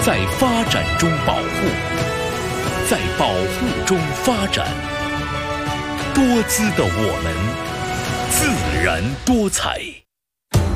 在发展中保护，在保护中发展。多姿的我们，自然多彩。